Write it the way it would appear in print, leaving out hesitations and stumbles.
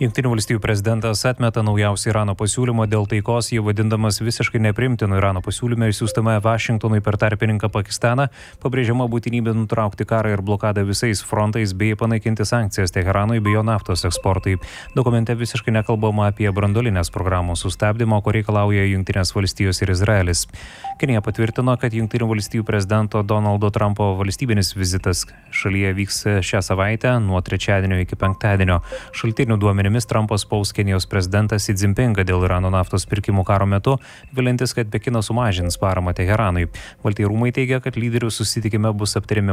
Jungtinių valstijų prezidentas atmeta naujausią Irano pasiūlymą dėl taikos, jį vadindamas visiškai nepriimtinu. Irano pasiūlyme išsiųstame Vašingtonui per tarpininką Pakistaną pabrėžiama būtinybė nutraukti karą ir blokadą visais frontais bei panaikinti sankcijas Teheranui bei jo naftos eksportui. Dokumente visiškai nekalbama apie branduolinės programos sustabdymą, ko reikalauja Jungtinės valstijos ir Izraelis. Kinija patvirtino, kad Jungtinių valstijų prezidento Donaldo Trumpo valstybinis vizitas šalyje vyks šią savaitę nuo trečiadienio iki penktadienio. Šaltinių duomenimis Trumpas spaus Kinijos prezidentas Xi Jinpingą dėl Irano naftos pirkimų karo metu, vilintis, kad Pekinas sumažins paramą Teheranui. Baltieji rūmai teigia, kad lyderių susitikime bus aptariami